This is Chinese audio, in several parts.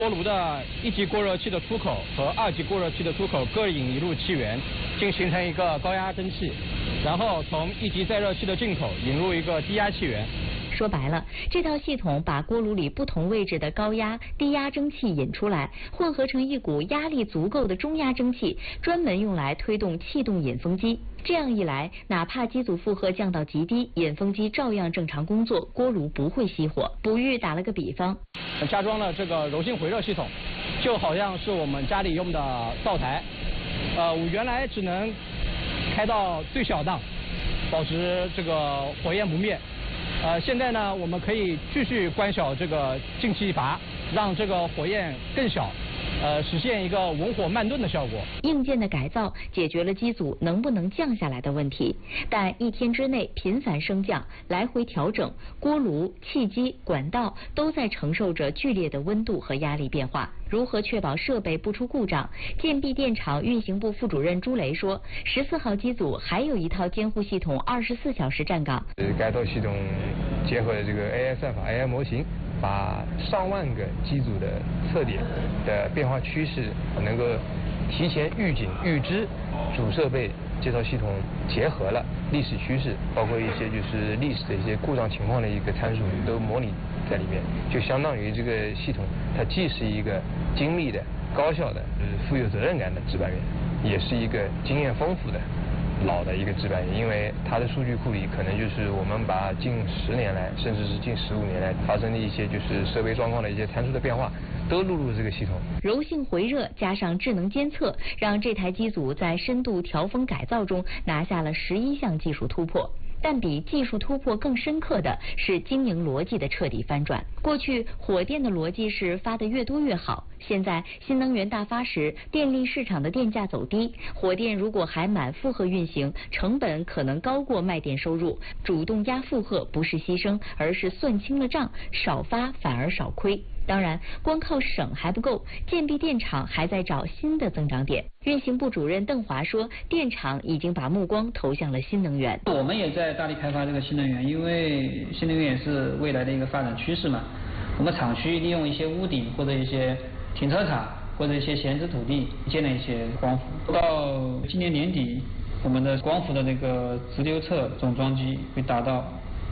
锅炉的1级过热器的出口和2级过热器的出口各引一路气源，并形成一个高压蒸汽，然后从1级再热器的进口引入一个低压气源。 说白了，这套系统把锅炉里不同位置的高压、低压蒸汽引出来，混合成一股压力足够的中压蒸汽，专门用来推动气动引风机。这样一来，哪怕机组负荷降到极低，引风机照样正常工作，锅炉不会熄火。卜玉打了个比方， 加装了这个柔性回热系统，就好像是我们家里用的灶台，我原来只能开到最小档，保持这个火焰不灭。现在呢，我们可以继续关小这个进气阀，让这个火焰更小，实现一个文火慢炖的效果。 硬件的改造解决了机组能不能降下来的问题，但1天之内频繁升降、来回调整，锅炉、气机、管道都在承受着剧烈的温度和压力变化。如何确保设备不出故障？建璧电厂运行部副主任朱雷说，14号机组还有一套监护系统24小时站岗。 该套系统结合了这个 AI 算法、AI 模型，把上万个机组的测点的变化趋势能够提前预警预知，主设备这套系统结合了历史趋势，包括一些就是历史的一些故障情况的一个参数都模拟在里面，就相当于这个系统它既是一个精密的、高效的、富有责任感的值班员，也是一个经验丰富的老的一个值班员，因为它的数据库里可能就是我们把近10年来，甚至是近15年来发生的一些就是设备状况的一些参数的变化，都录入这个系统。 柔性回热加上智能监测，让这台机组在深度调风改造中拿下了11项技术突破。但比技术突破更深刻的是经营逻辑的彻底翻转。过去火电的逻辑是发得越多越好，现在新能源大发时，电力市场的电价走低，火电如果还满负荷运行，成本可能高过卖电收入。主动压负荷不是牺牲，而是算清了账，少发反而少亏。当然，光靠省还不够，建璧电厂还在找新的增长点。运行部主任邓华说，电厂已经把目光投向了新能源。 我们也在大力开发这个新能源，因为新能源也是未来的一个发展趋势嘛。我们厂区利用一些屋顶或者一些停车场或者一些闲置土地建了一些光伏。到今年年底，我们的光伏的那个直流侧总装机会达到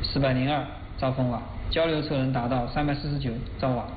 402兆风瓦，交流侧能达到349兆瓦。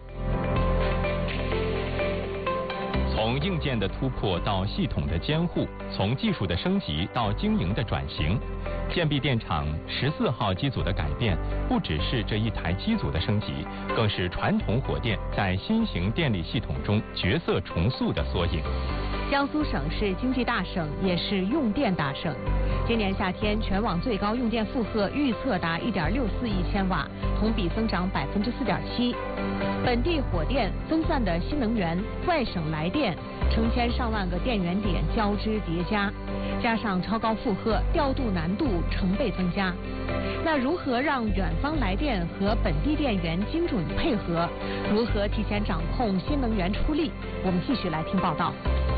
从硬件的突破到系统的监护，从技术的升级到经营的转型，建璧电厂14号机组的改变，不只是这一台机组的升级，更是传统火电在新型电力系统中角色重塑的缩影。 江苏省是经济大省，也是用电大省。今年夏天，全网最高用电负荷预测达1.64亿千瓦，同比增长4.7%。本地火电、分散的新能源、外省来电，成千上万个电源点交织叠加，加上超高负荷，调度难度成倍增加。那如何让远方来电和本地电源精准配合？如何提前掌控新能源出力？我们继续来听报道。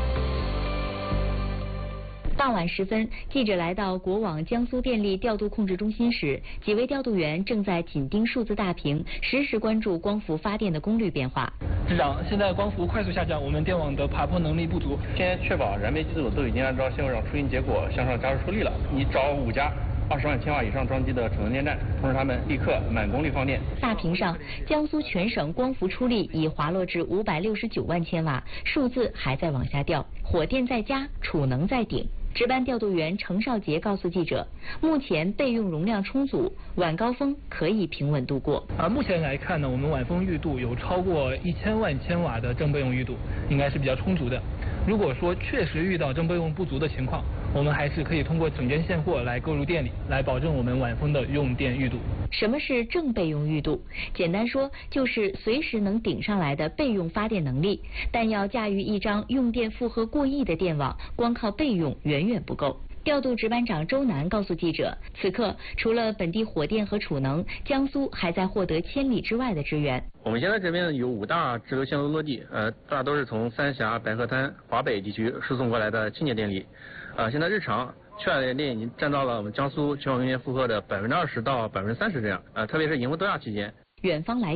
傍晚时分，记者来到国网江苏电力调度控制中心时，几位调度员正在紧盯数字大屏，实时关注光伏发电的功率变化。 市长，现在光伏快速下降，我们电网的爬坡能力不足。 现在确保燃煤机组都已经按照现货上出行结果向上加速出力了。你找5家20万千瓦以上装机的储能电站，通知他们立刻满功率放电。 大屏上，江苏全省光伏出力已滑落至569万千瓦，数字还在往下掉。火电在家，储能在顶。值班调度员程少杰告诉记者，目前备用容量充足，晚高峰可以平稳度过。 目前来看呢，我们晚风裕度有超过1000万千瓦的正备用裕度，应该是比较充足的。如果说确实遇到正备用不足的情况，我们还是可以通过整件现货来购入电力，来保证我们晚风的用电裕度。 什么是正备用裕度？简单说，就是随时能顶上来的备用发电能力。但要驾驭一张用电负荷过亿的电网，光靠备用远远不够。调度值班长周楠告诉记者，此刻除了本地火电和储能，江苏还在获得千里之外的支援。 我们现在这边有5大直流线路落地，大都是从三峡、白河滩、华北地区输送过来的清洁电力。现在日常缺氧电已经占到了我们江苏全网用电负荷的20%到30%这样。特别是迎风多亚期间。 远方来电，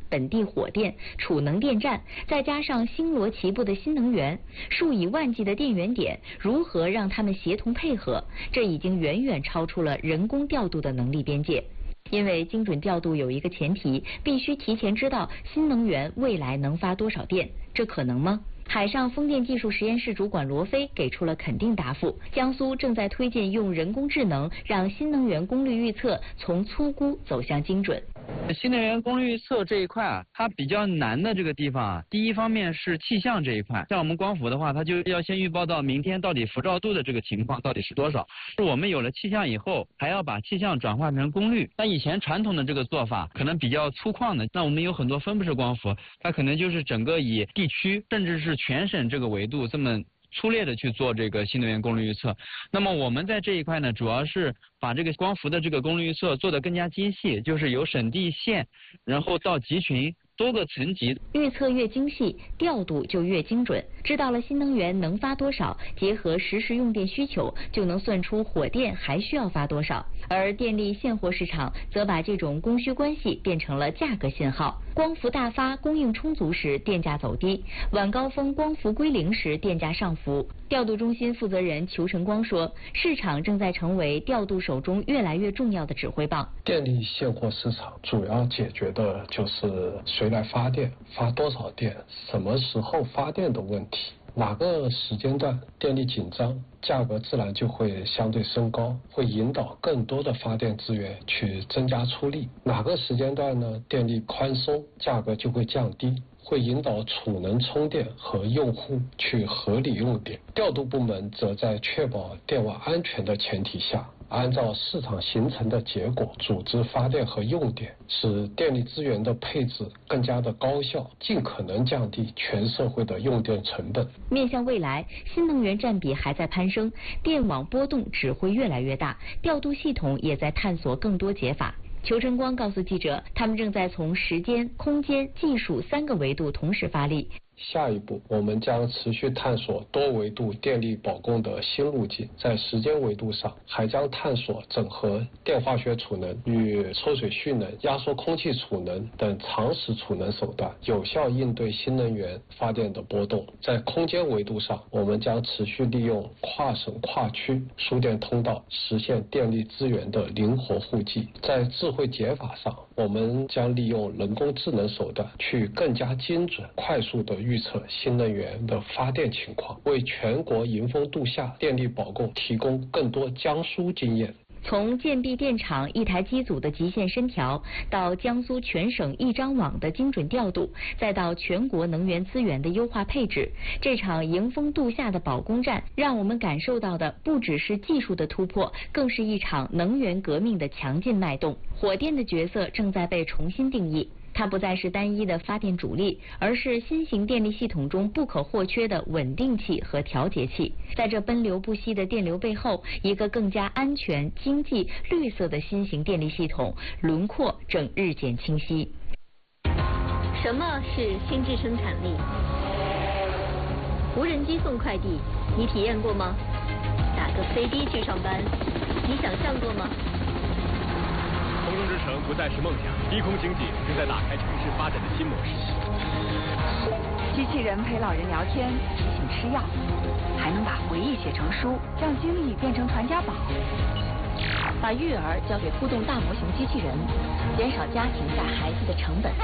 本地火电、储能电站，再加上星罗棋布的新能源，数以万计的电源点，如何让它们协同配合？这已经远远超出了人工调度的能力边界。因为精准调度有一个前提，必须提前知道新能源未来能发多少电，这可能吗？海上风电技术实验室主管罗飞给出了肯定答复。江苏正在推进用人工智能让新能源功率预测从粗估走向精准。 新能源功率预测这一块啊，它比较难的这个地方啊，第一方面是气象这一块，像我们光伏的话，它就要先预报到明天到底辐照度的这个情况到底是多少。我们有了气象以后，还要把气象转换成功率。那以前传统的这个做法可能比较粗犷的，那我们有很多分布式光伏，它可能就是整个以地区甚至是全省这个维度这么粗略的去做这个新能源功率预测。那么我们在这一块呢，主要是把这个光伏的这个功率预测做得更加精细，就是由省地县，然后到集群多个层级， 预测越精细，调度就越精准。知道了新能源能发多少，结合实时用电需求，就能算出火电还需要发多少。而电力现货市场则把这种供需关系变成了价格信号。光伏大发、供应充足时，电价走低；晚高峰光伏归零时，电价上浮。调度中心负责人裘晨光说，市场正在成为调度手中越来越重要的指挥棒。 电力现货市场主要解决的就是谁来发电、发多少电、什么时候发电的问题。哪个时间段电力紧张，价格自然就会相对升高，会引导更多的发电资源去增加出力。哪个时间段呢，电力宽松，价格就会降低，会引导储能充电和用户去合理用电。调度部门则在确保电网安全的前提下，按照市场形成的结果组织发电和用电，使电力资源的配置更加的高效，尽可能降低全社会的用电成本。 面向未来，新能源占比还在攀升，电网波动只会越来越大，调度系统也在探索更多解法。裘晨光告诉记者，他们正在从时间、空间、技术3个维度同时发力。 下一步，我们将持续探索多维度电力保供的新路径。在时间维度上，还将探索整合电化学储能与抽水蓄能、压缩空气储能等长时储能手段，有效应对新能源发电的波动。在空间维度上，我们将持续利用跨省跨区输电通道，实现电力资源的灵活互济。在智慧解法上，我们将利用人工智能手段，去更加精准、快速的预测新能源的发电情况，为全国迎峰度夏电力保供提供更多江苏经验。 从建壁电厂一台机组的极限深调，到江苏全省一张网的精准调度，再到全国能源资源的优化配置，这场迎峰度夏的保供战，让我们感受到的不只是技术的突破，更是一场能源革命的强劲脉动。火电的角色正在被重新定义。它不再是单一的发电主力，而是新型电力系统中不可或缺的稳定器和调节器。在这奔流不息的电流背后，一个更加安全、经济、绿色的新型电力系统轮廓正日渐清晰。 什么是心智生产力？无人机送快递，你体验过吗？打个飞的去上班，你想象过吗？ 空中之城不再是梦想，低空经济正在打开城市发展的新模式。 机器人陪老人聊天，提醒吃药，还能把回忆写成书，让经历变成传家宝。 把育儿交给互动大模型机器人，减少家庭带孩子的成本。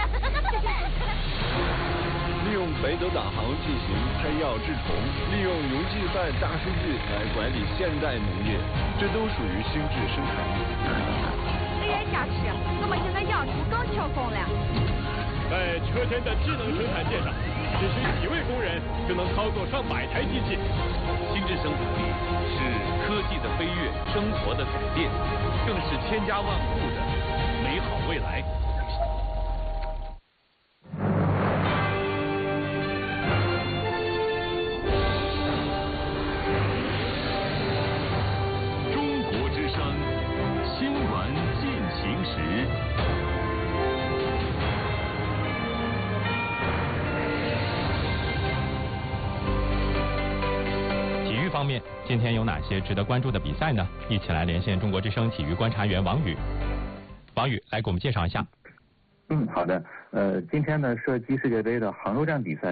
利用北斗导航进行拍药治虫，利用云计算大数据来管理现代农业，这都属于心智生产力。 虽然下吃，我们现在养猪更轻松了。 在车间的智能生产线上，只需几位工人就能操作上100台机器。 心智生产力是科技的飞跃，生活的改变，更是千家万户的美好未来。 方面，今天有哪些值得关注的比赛呢？一起来连线中国之声体育观察员王宇。王宇来给我们介绍一下。 好的。今天呢，射击世界杯的杭州站比赛